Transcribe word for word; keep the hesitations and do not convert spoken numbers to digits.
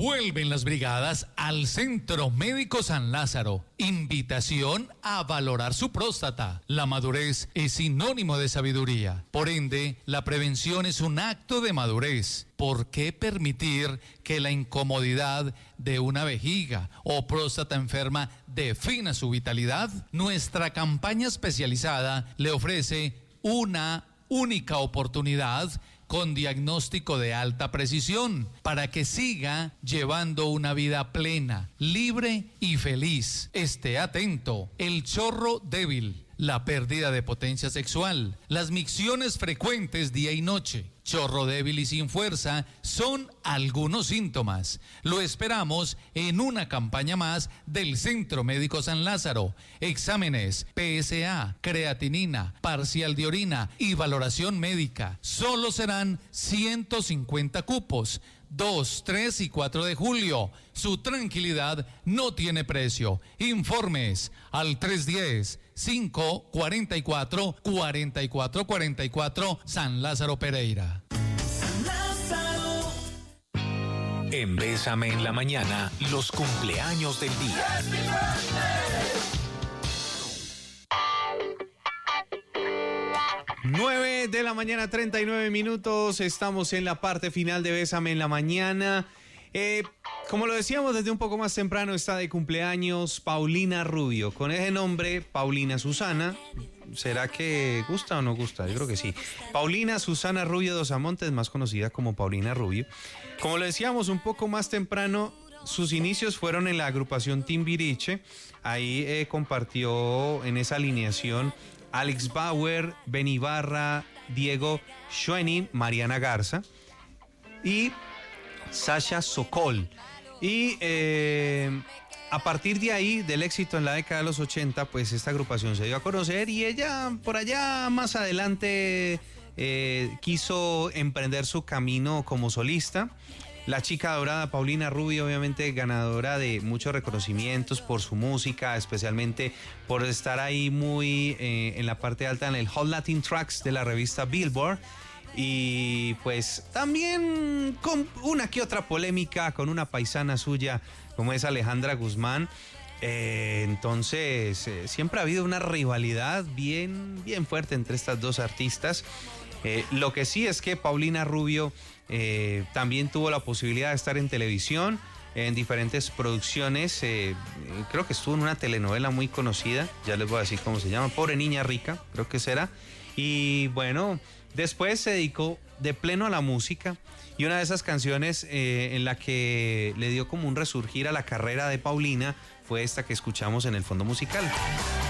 Vuelven las brigadas al Centro Médico San Lázaro. Invitación a valorar su próstata. La madurez es sinónimo de sabiduría. Por ende, la prevención es un acto de madurez. ¿Por qué permitir que la incomodidad de una vejiga o próstata enferma defina su vitalidad? Nuestra campaña especializada le ofrece una única oportunidad con diagnóstico de alta precisión para que siga llevando una vida plena, libre y feliz. Esté atento. El chorro débil, la pérdida de potencia sexual, las micciones frecuentes día y noche, chorro débil y sin fuerza son algunos síntomas. Lo esperamos en una campaña más del Centro Médico San Lázaro. Exámenes, P S A, creatinina, parcial de orina y valoración médica. Solo serán ciento cincuenta cupos. dos, tres y cuatro de julio. Su tranquilidad no tiene precio. Informes al tres uno cero, cinco cuatro cuatro, cuatro cuatro cuatro cuatro San Lázaro Pereira. En Bésame en la Mañana, los cumpleaños del día. nueve de la mañana, treinta y nueve minutos. Estamos en la parte final de Bésame en la Mañana. Eh, como lo decíamos desde un poco más temprano, está de cumpleaños Paulina Rubio. Con ese nombre, Paulina Susana. ¿Será que gusta o no gusta? Yo creo que sí. Paulina Susana Rubio dos Amontes, más conocida como Paulina Rubio. Como lo decíamos un poco más temprano, sus inicios fueron en la agrupación Timbiriche. Ahí eh, compartió en esa alineación Alex Bauer, Ben Ibarra, Diego Schwenning, Mariana Garza y Sasha Sokol. Y eh, a partir de ahí, del éxito en la década de los ochenta, pues esta agrupación se dio a conocer y ella por allá más adelante eh, quiso emprender su camino como solista. La chica dorada Paulina Rubio, obviamente ganadora de muchos reconocimientos por su música, especialmente por estar ahí muy eh, en la parte alta en el Hot Latin Tracks de la revista Billboard. Y pues también con una que otra polémica con una paisana suya como es Alejandra Guzmán. Eh, entonces eh, siempre ha habido una rivalidad bien, bien fuerte entre estas dos artistas. Eh, lo que sí es que Paulina Rubio eh, también tuvo la posibilidad de estar en televisión, en diferentes producciones. Eh, creo que estuvo en una telenovela muy conocida, ya les voy a decir cómo se llama, Pobre Niña Rica, creo que será. Y bueno, después se dedicó de pleno a la música y una de esas canciones eh, en la que le dio como un resurgir a la carrera de Paulina fue esta que escuchamos en el fondo musical.